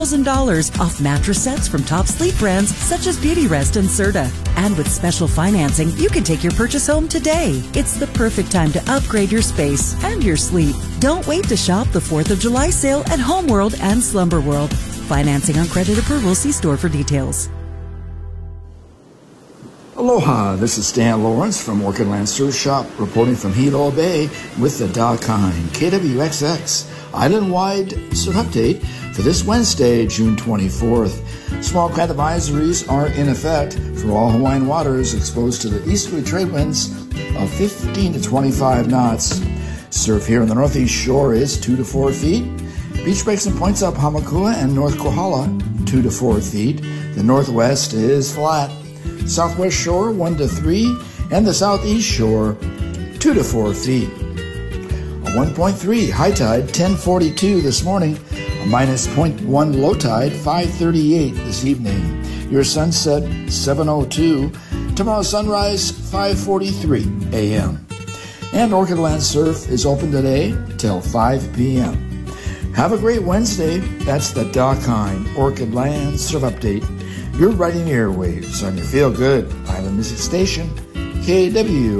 $1,000 off mattress sets from top sleep brands such as Beautyrest and Serta. And with special financing, you can take your purchase home today. It's the perfect time to upgrade your space and your sleep. Don't wait to shop the 4th of July sale at Homeworld and Slumber World. Financing on credit approval. See store for details. Aloha, this is Stan Lawrence from Orchid Land Surf Shop reporting from Hilo Bay with the Dakine KWXX Island-wide Surf Update for this Wednesday, June 24th. Small craft advisories are in effect for all Hawaiian waters exposed to the easterly trade winds of 15 to 25 knots. Surf here on the northeast shore is 2 to 4 feet. Beach breaks and points up Hamakua and North Kohala, 2 to 4 feet. The northwest is flat. Southwest shore 1 to 3, and the southeast shore 2 to 4 feet. A 1.3 high tide 10:42 this morning, a minus 0.1 low tide 5:38 this evening. Your sunset 7:02, tomorrow sunrise 5:43 a.m. And Orchid Land Surf is open today till 5 p.m. Have a great Wednesday. That's the Dakine Orchid Land Surf Update. You're riding airwaves on your feel-good island music station, KW.